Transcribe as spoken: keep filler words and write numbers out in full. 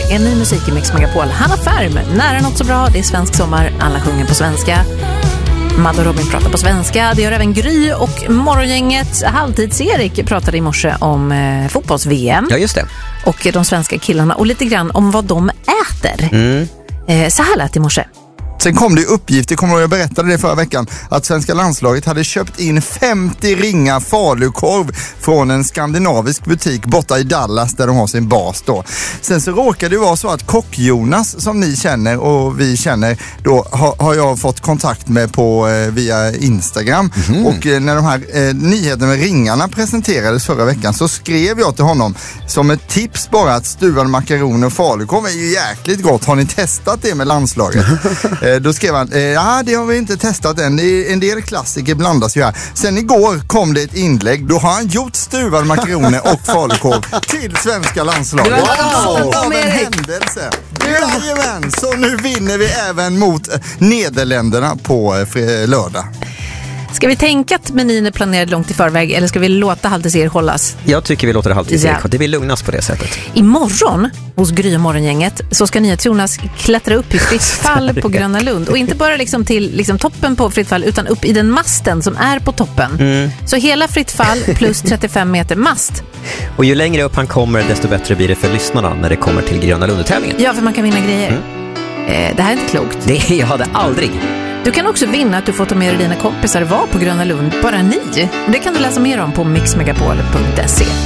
är ny musik i Mix Megapol. Hanna Färm, Nära något så bra, det är svensk sommar, alla sjunger på svenska. Madde och Robin pratar på svenska, det gör även Gry och morgongänget. Halvtids-Erik pratade i morse om eh, fotbolls-V M. Ja, just det. Och de svenska killarna och lite grann om vad de äter. Mm. Eh, så här lät i morse. Sen kom det uppgifter, kommer jag berättade det förra veckan, att svenska landslaget hade köpt in femtio ringar falukorv från en skandinavisk butik borta i Dallas där de har sin bas då. Sen så råkade det vara så att Kock-Jonas, som ni känner och vi känner, då har, har jag fått kontakt med på eh, via Instagram. Mm. Och eh, när de här eh, nyheterna med ringarna presenterades förra veckan så skrev jag till honom som ett tips bara att stuvad makaroner och falukorv är ju jäkligt gott. Har ni testat det med landslaget? Då skrev han, eh, ja det har vi inte testat än. En del klassiker blandas ju här. Sen igår kom det ett inlägg. Då har han gjort stuvad makaroner och falukorv till svenska landslaget. Wow! Av en händelse. Jajamän, så nu vinner vi även mot Nederländerna på eh, lördag. Ska vi tänka att menyn är planerad långt i förväg eller ska vi låta halvtids-Erik hållas? Jag tycker vi låter det halvtids-Erik. Ja. Det vill lugnas på det sättet. Imorgon hos Gry och morgongänget så ska NyhetsJonas klättra upp i fritt fall på Gröna Lund. Och inte bara liksom till liksom toppen på fritt fall utan upp i den masten som är på toppen. Mm. Så hela fritt fall plus trettiofem meter mast. Och ju längre upp han kommer desto bättre blir det för lyssnarna när det kommer till Gröna Lund-tävlingen. Ja, för man kan vinna grejer. Mm. Eh, det här är inte klokt. Det jag hade aldrig. Du kan också vinna att du får ta med dig dina kompisar var på Gröna Lund, bara ni. Det kan du läsa mer om på mix megapol punkt se.